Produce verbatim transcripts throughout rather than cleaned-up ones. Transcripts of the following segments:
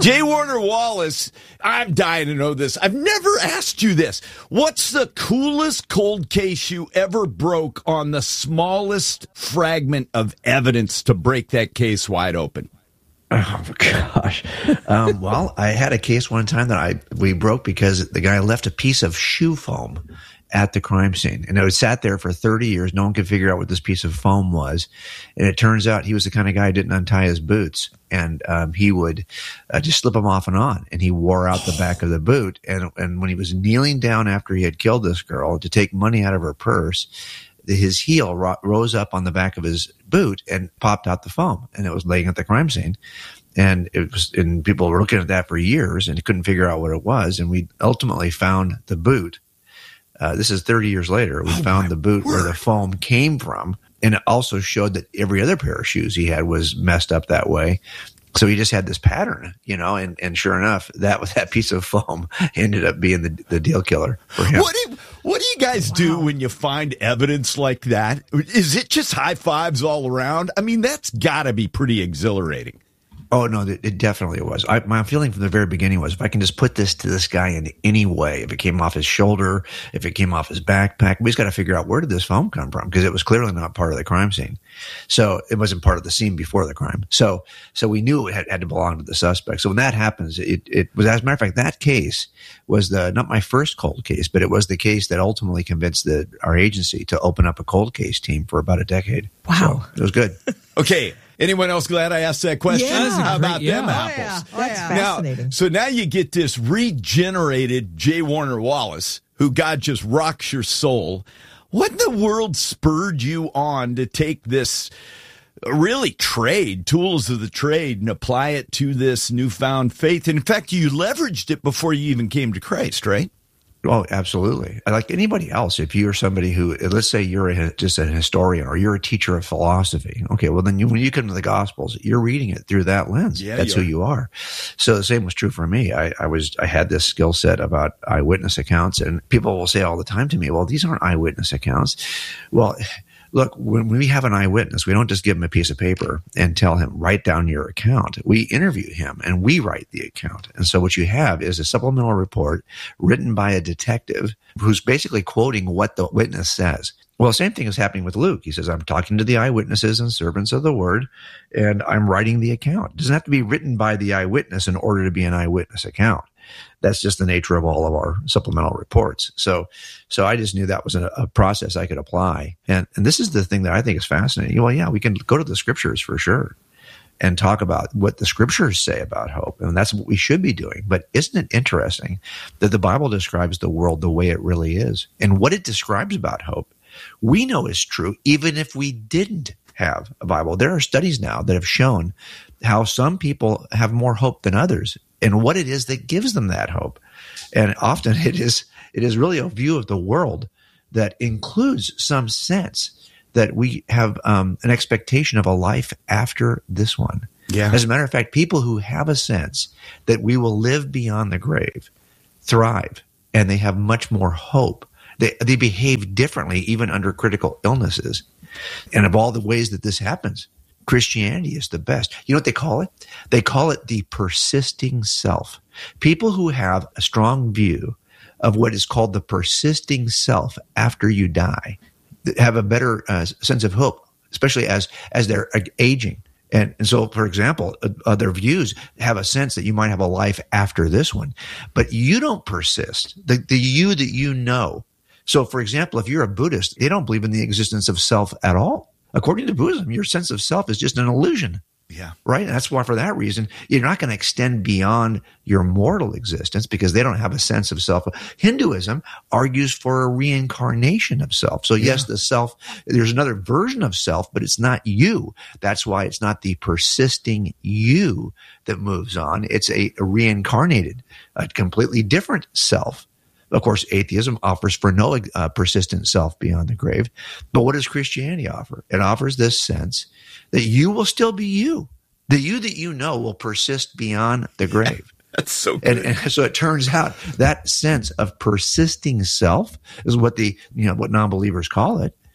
J. Warner Wallace, I'm dying to know this. I've never asked you this. What's the coolest cold case you ever broke on the smallest fragment of evidence to break that case wide open? Oh, gosh. Um, well, I had a case one time that I we broke because the guy left a piece of shoe foam at the crime scene. And it had sat there for thirty years. No one could figure out what this piece of foam was. And it turns out he was the kind of guy who didn't untie his boots. And um, he would uh, just slip them off and on. And he wore out the back of the boot. And, and when he was kneeling down after he had killed this girl to take money out of her purse, his heel ro- rose up on the back of his boot and popped out the foam. And it was laying at the crime scene. And it was, and people were looking at that for years and couldn't figure out what it was. And we ultimately found the boot. Uh, this is thirty years later. We oh found the boot word. where the foam came from. And it also showed that every other pair of shoes he had was messed up that way. So he just had this pattern, you know, and, and sure enough, that that piece of foam ended up being the, the deal killer for him. What do you, what do you guys wow. do when you find evidence like that? Is it just high fives all around? I mean, that's got to be pretty exhilarating. Oh, no, it, it definitely was. I, my feeling from the very beginning was if I can just put this to this guy in any way, if it came off his shoulder, if it came off his backpack, we just got to figure out where did this foam come from because it was clearly not part of the crime scene. So it wasn't part of the scene before the crime. So so we knew it had, had to belong to the suspect. So when that happens, it, it was, as a matter of fact, that case was the not my first cold case, but it was the case that ultimately convinced the, our agency to open up a cold case team for about a decade. Wow. So it was good. Okay. Anyone else glad I asked that question? Yeah. How about Great, yeah. them Oh, apples? yeah. Oh, That's yeah. fascinating. Now, so now you get this regenerated J. Warner Wallace, who God just rocks your soul. What in the world spurred you on to take this really trade, tools of the trade, and apply it to this newfound faith? In fact, you leveraged it before you even came to Christ, right? Oh, absolutely. Like anybody else, if you're somebody who, let's say you're a, just a historian or you're a teacher of philosophy, okay, well then you, when you come to the Gospels, you're reading it through that lens. Yeah, That's who you are. So the same was true for me. I, I was, I had this skill set about eyewitness accounts, and people will say all the time to me, well, these aren't eyewitness accounts. Well, look, when we have an eyewitness, we don't just give him a piece of paper and tell him, write down your account. We interview him and we write the account. And so what you have is a supplemental report written by a detective who's basically quoting what the witness says. Well, the same thing is happening with Luke. He says, I'm talking to the eyewitnesses and servants of the word, and I'm writing the account. It doesn't have to be written by the eyewitness in order to be an eyewitness account. That's just the nature of all of our supplemental reports. So, so I just knew that was a, a process I could apply. And, and this is the thing that I think is fascinating. Well, yeah, we can go to the scriptures for sure and talk about what the scriptures say about hope. And that's what we should be doing. But isn't it interesting that the Bible describes the world the way it really is? And what it describes about hope, we know is true, even if we didn't have a Bible. There are studies now that have shown how some people have more hope than others, and what it is that gives them that hope. And often it is it is really a view of the world that includes some sense that we have um, an expectation of a life after this one. Yeah. As a matter of fact, people who have a sense that we will live beyond the grave thrive, and they have much more hope. They, they behave differently even under critical illnesses. And of all the ways that this happens, Christianity is the best. You know what they call it? They call it the persisting self. People who have a strong view of what is called the persisting self after you die have a better uh, sense of hope, especially as as they're aging. And, and so, for example, uh, their views have a sense that you might have a life after this one, but you don't persist. The, the you that you know. So, for example, if you're a Buddhist, they don't believe in the existence of self at all. According to Buddhism, your sense of self is just an illusion. Yeah. Right? And that's why, for that reason, you're not going to extend beyond your mortal existence because they don't have a sense of self. Hinduism argues for a reincarnation of self. So, yes, yeah. the self, there's another version of self, but it's not you. That's why it's not the persisting you that moves on. It's a, a reincarnated, a completely different self. Of course, atheism offers for no uh, persistent self beyond the grave. But what does Christianity offer? It offers this sense that you will still be you. The you that you know will persist beyond the grave. That's so good. And, and so it turns out that sense of persisting self is what the, you know, what non-believers call it.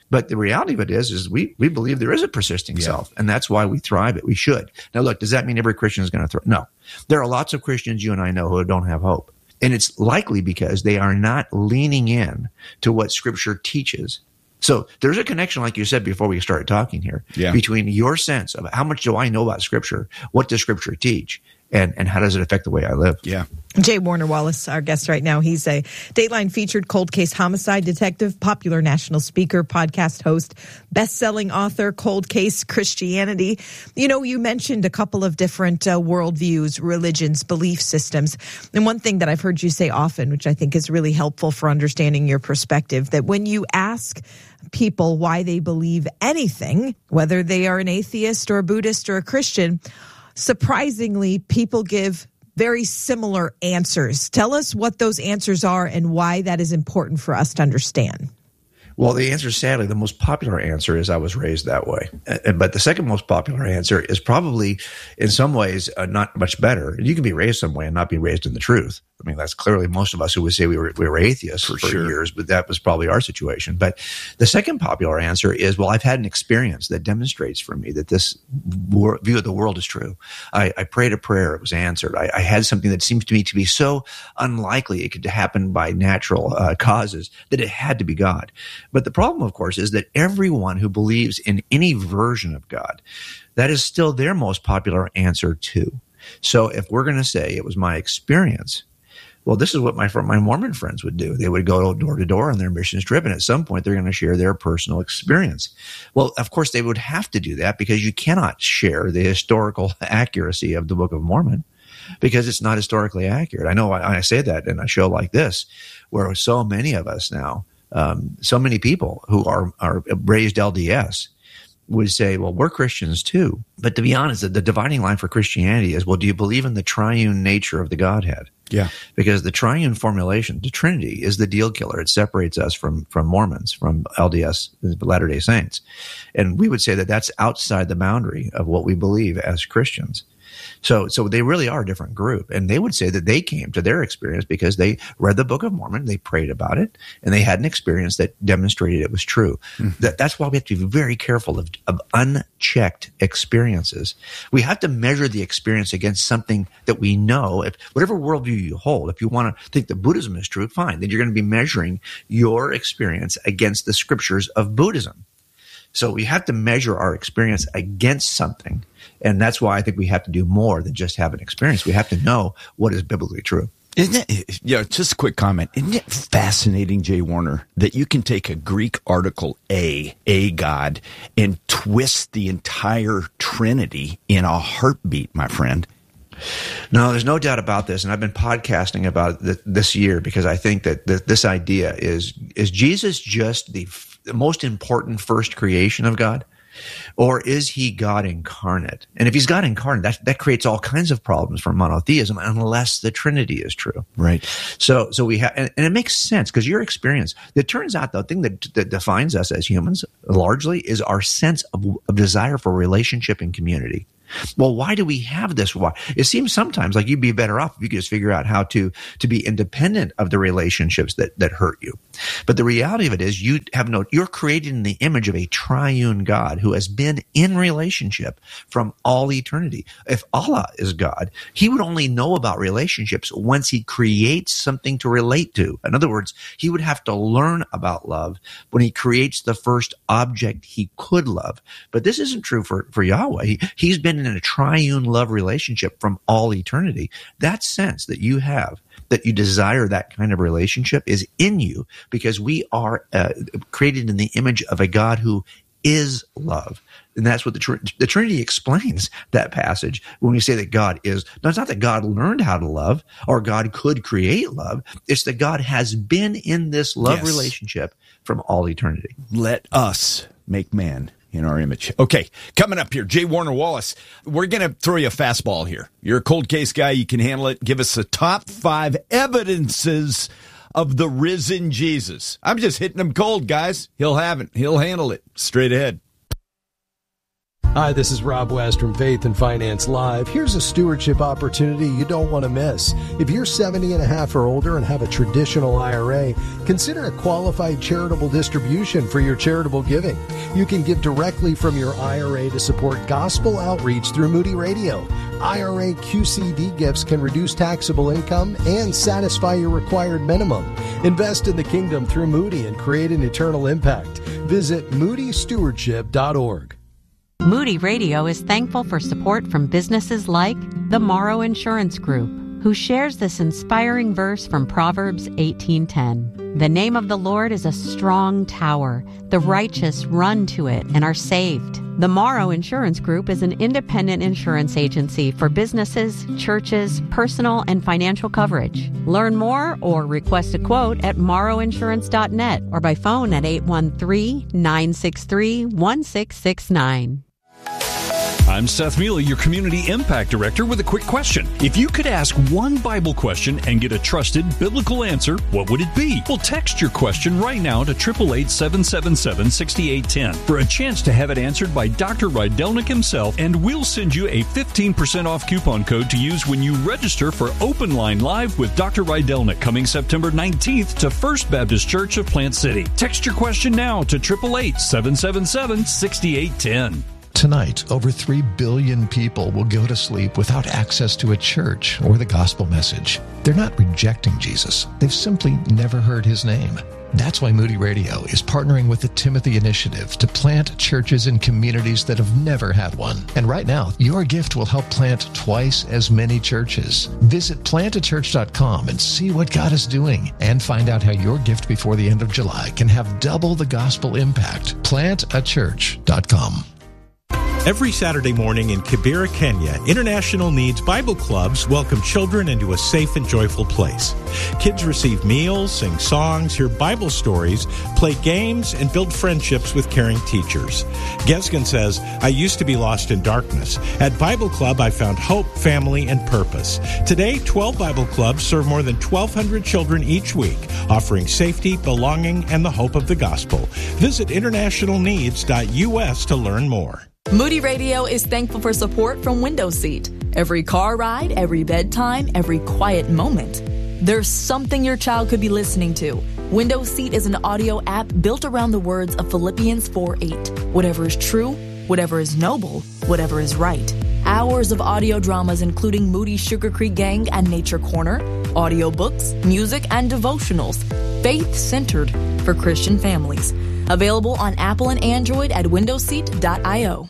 But the reality of it is, is we, we believe there is a persisting yeah. self, and that's why we thrive it. We should. Now, look, does that mean every Christian is going to thrive? No. There are lots of Christians you and I know who don't have hope. And it's likely because they are not leaning in to what Scripture teaches. So there's a connection, like you said before we started talking here, yeah. between your sense of how much do I know about Scripture, what does Scripture teach, and, and how does it affect the way I live? Yeah. J. Warner Wallace, our guest right now. He's a Dateline featured cold case homicide detective, popular national speaker, podcast host, best-selling author, Cold Case Christianity. You know, you mentioned a couple of different uh, worldviews, religions, belief systems. And one thing that I've heard you say often, which I think is really helpful for understanding your perspective, that when you ask people why they believe anything, whether they are an atheist or a Buddhist or a Christian, surprisingly, people give very similar answers. Tell us what those answers are and why that is important for us to understand. Well, the answer, sadly, the most popular answer is I was raised that way. But the second most popular answer is probably, in some ways, uh, not much better. You can be raised some way and not be raised in the truth. I mean, that's clearly most of us who would say we were we were atheists for, for sure. years, but that was probably our situation. But the second popular answer is, well, I've had an experience that demonstrates for me that this wor- view of the world is true. I, I prayed a prayer, it was answered. I, I had something that seems to me to be so unlikely it could happen by natural uh, causes that it had to be God. But the problem, of course, is that everyone who believes in any version of God, that is still their most popular answer too. So if we're going to say it was my experience, well, this is what my my Mormon friends would do. They would go door to door on their missions trip, and at some point they're going to share their personal experience. Well, of course, they would have to do that because you cannot share the historical accuracy of the Book of Mormon because it's not historically accurate. I know I, I say that in a show like this, where so many of us now, um, so many people who are, are raised L D S would say, well, we're Christians too. But to be honest, the, the dividing line for Christianity is, well, do you believe in the triune nature of the Godhead? Yeah. Because the triune formulation, the Trinity, is the deal killer. It separates us from, from Mormons, from L D S, Latter-day Saints. And we would say that that's outside the boundary of what we believe as Christians. So, so they really are a different group. And they would say that they came to their experience because they read the Book of Mormon, they prayed about it, and they had an experience that demonstrated it was true. Mm. That, that's why we have to be very careful of, of unchecked experiences. We have to measure the experience against something that we know. If whatever worldview you hold, if you want to think that Buddhism is true, fine. Then you're going to be measuring your experience against the scriptures of Buddhism. So we have to measure our experience against something. And that's why I think we have to do more than just have an experience. We have to know what is biblically true. Isn't it, yeah, just a quick comment. Isn't it fascinating, Jay Warner, that you can take a Greek article A, a God, and twist the entire Trinity in a heartbeat, my friend? No, there's no doubt about this. And I've been podcasting about th- this year because I think that th- this idea is, is Jesus just the, f- the most important first creation of God? Or is he God incarnate? And if he's God incarnate, that, that creates all kinds of problems for monotheism unless the Trinity is true. Right. So, so we have, and, and it makes sense because your experience, it turns out the thing that, that defines us as humans largely is our sense of, of desire for relationship and community. Well, why do we have this? Why? It seems sometimes like you'd be better off if you could just figure out how to, to be independent of the relationships that, that hurt you. But the reality of it is you have no, you're created in the image of a triune God who has been in relationship from all eternity. If Allah is God, he would only know about relationships once he creates something to relate to. In other words, he would have to learn about love when he creates the first object he could love. But this isn't true for, for Yahweh. He, he's been in a triune love relationship from all eternity. That sense that you have, that you desire that kind of relationship is in you because we are uh, created in the image of a God who is love. And that's what the, tr- the Trinity explains that passage when we say that God is. No, it's not that God learned how to love or God could create love. It's that God has been in this love yes. relationship from all eternity. Let us make man in our image. Okay, coming up here, Jay Warner Wallace. We're going to throw you a fastball here. You're a cold case guy. You can handle it. Give us the top five evidences of the risen Jesus. I'm just hitting him cold, guys. He'll have it. He'll handle it. Straight ahead. Hi, this is Rob West from Faith and Finance Live. Here's a stewardship opportunity you don't want to miss. If you're seventy and a half or older and have a traditional I R A, consider a qualified charitable distribution for your charitable giving. You can give directly from your I R A to support gospel outreach through Moody Radio. I R A Q C D gifts can reduce taxable income and satisfy your required minimum. Invest in the kingdom through Moody and create an eternal impact. Visit moody stewardship dot org. Moody Radio is thankful for support from businesses like the Morrow Insurance Group, who shares this inspiring verse from Proverbs eighteen ten. The name of the Lord is a strong tower. The righteous run to it and are saved. The Morrow Insurance Group is an independent insurance agency for businesses, churches, personal and financial coverage. Learn more or request a quote at morrow insurance dot net or by phone at eight one three, nine six three, one six six nine. I'm Seth Mealy, your Community Impact Director, with a quick question. If you could ask one Bible question and get a trusted biblical answer, what would it be? Well, text your question right now to eight eight eight, seven seven seven, six eight one zero for a chance to have it answered by Doctor Rydelnik himself, and we'll send you a fifteen percent off coupon code to use when you register for Open Line Live with Doctor Rydelnik coming September nineteenth to First Baptist Church of Plant City. Text your question now to eight eight eight, seven seven seven, six eight one zero. Tonight, over three billion people will go to sleep without access to a church or the gospel message. They're not rejecting Jesus. They've simply never heard his name. That's why Moody Radio is partnering with the Timothy Initiative to plant churches in communities that have never had one. And right now, your gift will help plant twice as many churches. Visit plant a church dot com and see what God is doing, and find out how your gift before the end of July can have double the gospel impact. plant a church dot com. Every Saturday morning in Kibera, Kenya, International Needs Bible Clubs welcome children into a safe and joyful place. Kids receive meals, sing songs, hear Bible stories, play games, and build friendships with caring teachers. Gesgen says, I used to be lost in darkness. At Bible Club, I found hope, family, and purpose. Today, twelve Bible Clubs serve more than twelve hundred children each week, offering safety, belonging, and the hope of the gospel. Visit international needs dot U S to learn more. Moody Radio is thankful for support from Window Seat. Every car ride, every bedtime, every quiet moment, there's something your child could be listening to. Window Seat is an audio app built around the words of Philippians four eight. Whatever is true, whatever is noble, whatever is right. Hours of audio dramas including Moody Sugar Creek Gang and Nature Corner, audiobooks, music, and devotionals, faith-centered for Christian families. Available on Apple and Android at window seat dot io.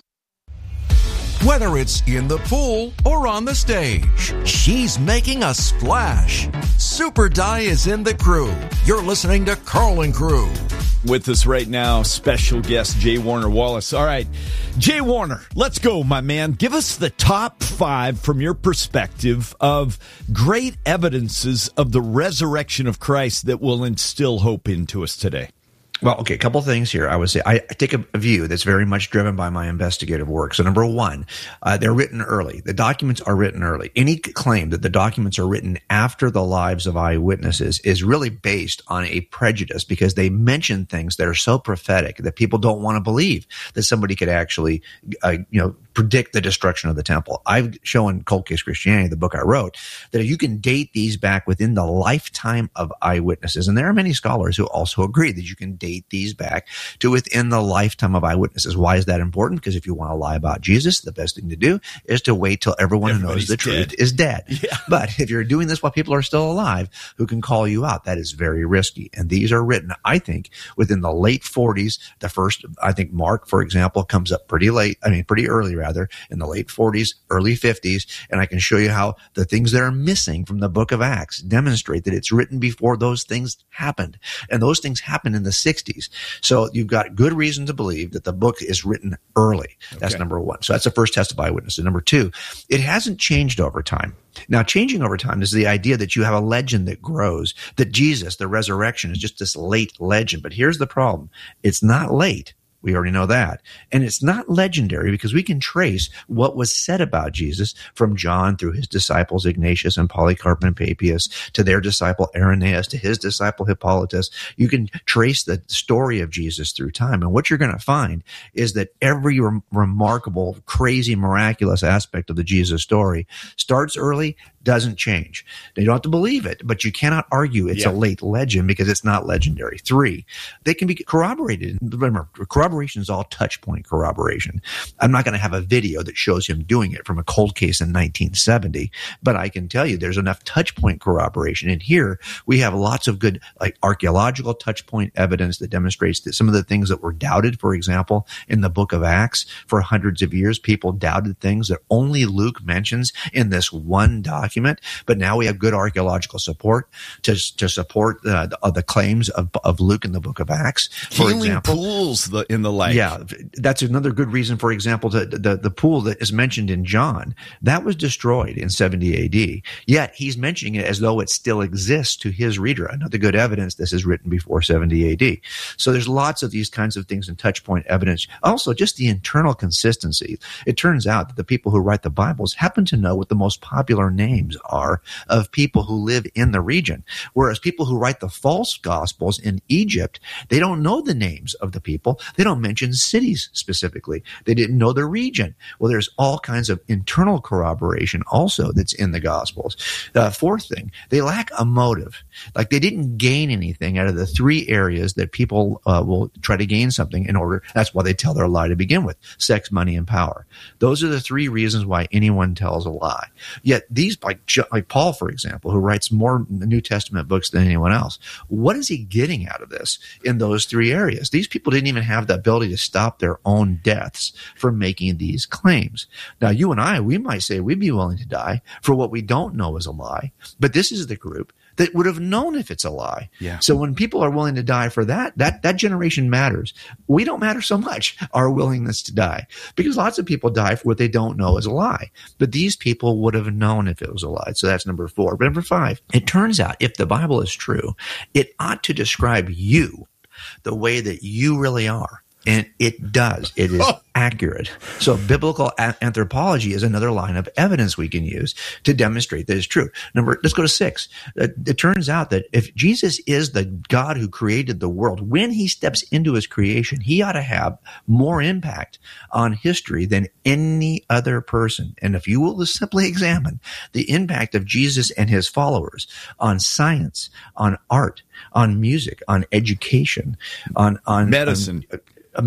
Whether it's in the pool or on the stage, she's making a splash. Super Di is in the crew. You're listening to Carl Crew. With us right now, special guest J. Warner Wallace. All right, J. Warner, let's go, my man. Give us the top five from your perspective of great evidences of the resurrection of Christ that will instill hope into us today. Well, okay, a couple of things here. I would say I take a view that's very much driven by my investigative work. So number one, uh, they're written early. The documents are written early. Any claim that the documents are written after the lives of eyewitnesses is really based on a prejudice, because they mention things that are so prophetic that people don't want to believe that somebody could actually, uh, you know, predict the destruction of the temple. I've shown Cold Case Christianity, the book I wrote, that you can date these back within the lifetime of eyewitnesses. And there are many scholars who also agree that you can date these back to within the lifetime of eyewitnesses. Why is that important? Because if you want to lie about Jesus, the best thing to do is to wait till everyone who knows the truth is dead. Yeah. But if you're doing this while people are still alive, who can call you out, that is very risky. And these are written, I think, within the late forties. The first, I think Mark, for example, comes up pretty late, I mean, pretty early, rather. Rather, in the late forties, early fifties, and I can show you how the things that are missing from the book of Acts demonstrate that it's written before those things happened. And those things happened in the sixties. So you've got good reason to believe that the book is written early. That's okay. Number one. So that's the first test of eyewitnesses. Number two, it hasn't changed over time. Now, changing over time is the idea that you have a legend that grows, that Jesus, the resurrection, is just this late legend. But here's the problem. It's not late. We already know that. And it's not legendary because we can trace what was said about Jesus from John through his disciples Ignatius and Polycarp and Papias to their disciple Irenaeus to his disciple Hippolytus. You can trace the story of Jesus through time. And what you're going to find is that every re- remarkable, crazy, miraculous aspect of the Jesus story starts early, doesn't change. You don't have to believe it, but you cannot argue it's yeah. a late legend because it's not legendary. Three, they can be corroborated. Remember, corroboration is all touch point corroboration. I'm not going to have a video that shows him doing it from a cold case in nineteen seventy, but I can tell you there's enough touch point corroboration. And here we have lots of good like archaeological touch point evidence that demonstrates that some of the things that were doubted, for example, in the book of Acts for hundreds of years, people doubted things that only Luke mentions in this one document. But now we have good archaeological support to to support uh, the, uh, the claims of, of Luke in the book of Acts. For Healing example, pools the, in the like. Yeah, that's another good reason. For example, to, the the pool that is mentioned in John that was destroyed in seventy A D. Yet he's mentioning it as though it still exists to his reader. Another good evidence this is written before seventy A D. So there's lots of these kinds of things in touch point evidence. Also, just the internal consistency. It turns out that the people who write the Bibles happen to know what the most popular names are of people who live in the region. Whereas people who write the false gospels in Egypt, they don't know the names of the people. They don't mention cities specifically. They didn't know the region. Well, there's all kinds of internal corroboration also that's in the gospels. The fourth thing, they lack a motive. Like they didn't gain anything out of the three areas that people uh, will try to gain something in order. That's why they tell their lie to begin with: sex, money, and power. Those are the three reasons why anyone tells a lie. Yet these, like like Paul, for example, who writes more New Testament books than anyone else, what is he getting out of this in those three areas? These people didn't even have the ability to stop their own deaths from making these claims. Now, you and I, we might say we'd be willing to die for what we don't know is a lie, but this is the group that would have known if it's a lie. Yeah. So when people are willing to die for that, that, that generation matters. We don't matter so much, our willingness to die, because lots of people die for what they don't know is a lie. But these people would have known if it was a lie. So that's number four. But number five, it turns out if the Bible is true, it ought to describe you the way that you really are. And it does. It is oh. accurate. So biblical a- anthropology is another line of evidence we can use to demonstrate that it's true. Number, let's go to six. It, it turns out that if Jesus is the God who created the world, when he steps into his creation, he ought to have more impact on history than any other person. And if you will simply examine the impact of Jesus and his followers on science, on art, on music, on education, on, on medicine, on,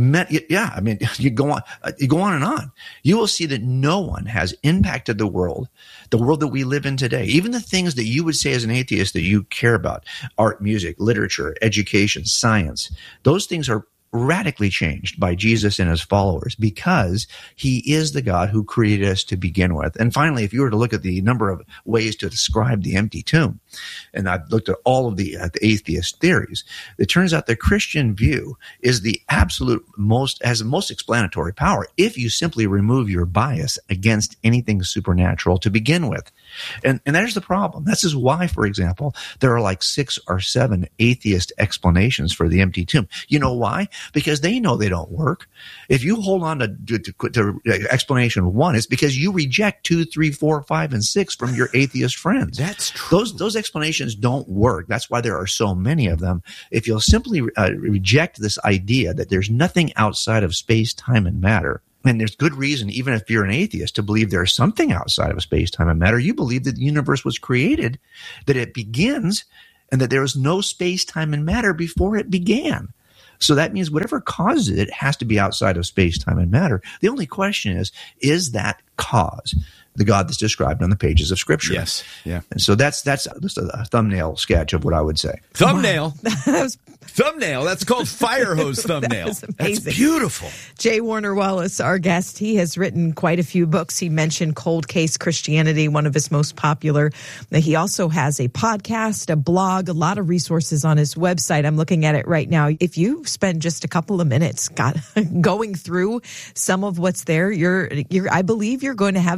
yeah, I mean, you go on, you go on and on. You will see that no one has impacted the world, the world that we live in today. Even the things that you would say as an atheist that you care about, art, music, literature, education, science, those things are radically changed by Jesus and his followers because he is the God who created us to begin with. And finally, if you were to look at the number of ways to describe the empty tomb, and I've looked at all of the, uh, the atheist theories, it turns out the Christian view is the absolute most, has the most explanatory power if you simply remove your bias against anything supernatural to begin with. And, and there's the problem. This is why, for example, there are like six or seven atheist explanations for the empty tomb. You know why? Because they know they don't work. If you hold on to, to, to, to explanation one, it's because you reject two, three, four, five, and six from your atheist friends. That's true. Those, those explanations don't work. That's why there are so many of them. If you'll simply uh, reject this idea that there's nothing outside of space, time, and matter, and there's good reason, even if you're an atheist, to believe there's something outside of space, time, and matter. You believe that the universe was created, that it begins, and that there was no space, time, and matter before it began. So that means whatever causes it, it has to be outside of space, time, and matter. The only question is, is that cause the God that's described on the pages of Scripture? Yes. Yeah. And so that's that's just a thumbnail sketch of what I would say. Thumbnail. Wow. That was thumbnail. That's called fire hose thumbnail. That was amazing. That's beautiful. J. Warner Wallace, our guest, he has written quite a few books. He mentioned Cold Case Christianity, one of his most popular. He also has a podcast, a blog, a lot of resources on his website. I'm looking at it right now. If you spend just a couple of minutes got, going through some of what's there, you're, you're, I believe you're going to have some hope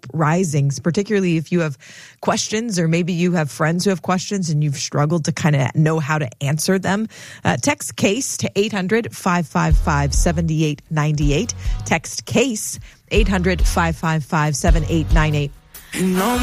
hope rising, particularly if you have questions or maybe you have friends who have questions and you've struggled to kind of know how to answer them. Uh, text CASE to eight hundred, five five five, seven eight nine eight. Text CASE eight hundred, five five five, seven eight nine eight. No